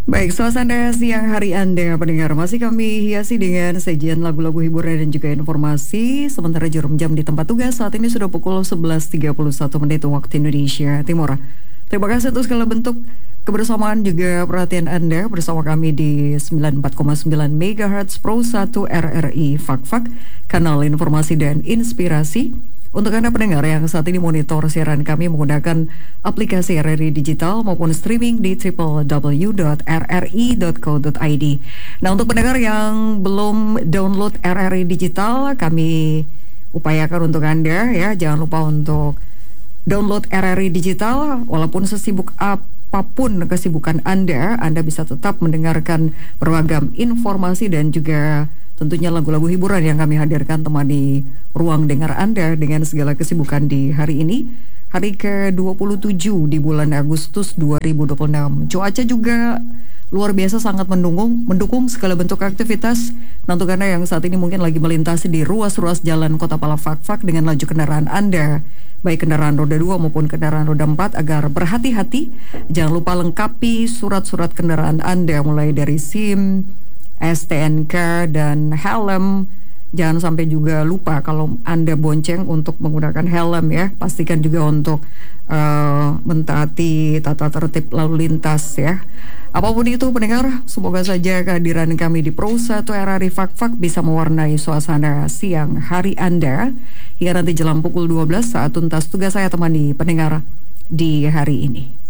Baik, suasana siang hari Anda pendengar masih kami hiasi dengan sajian lagu-lagu hiburan dan juga informasi. Sementara jarum jam di tempat tugas saat ini sudah pukul 11.31 menit waktu Indonesia Timur. Terima kasih untuk segala bentuk kebersamaan juga perhatian Anda bersama kami di 94,9 MHz Pro 1 RRI Fak-Fak, kanal informasi dan inspirasi. Untuk Anda pendengar yang saat ini monitor siaran kami menggunakan aplikasi RRI Digital maupun streaming di www.rri.co.id. Nah, untuk pendengar yang belum download RRI Digital, kami upayakan untuk Anda ya, jangan lupa untuk download RRI Digital. Walaupun sesibuk apapun kesibukan Anda bisa tetap mendengarkan beragam informasi dan juga tentunya lagu-lagu hiburan yang kami hadirkan temani ruang dengar Anda dengan segala kesibukan di hari ini. Hari ke-27 di bulan Agustus 2026. Cuaca juga luar biasa sangat mendukung segala bentuk aktivitas. Nah, untuk Anda yang saat ini mungkin lagi melintasi di ruas-ruas jalan Kota Palafak-Fak dengan laju kendaraan Anda, baik kendaraan roda 2 maupun kendaraan roda 4, agar berhati-hati. Jangan lupa lengkapi surat-surat kendaraan Anda mulai dari SIM, STNK dan helm. Jangan sampai juga lupa kalau Anda bonceng untuk menggunakan helm ya. Pastikan juga untuk mentaati tata tertib lalu lintas ya. Apapun itu pendengar, semoga saja kehadiran kami di Pro 1 RRI Fak-Fak bisa mewarnai suasana siang hari Anda hingga nanti jelang pukul 12 saat tuntas tugas saya temani pendengar di hari ini.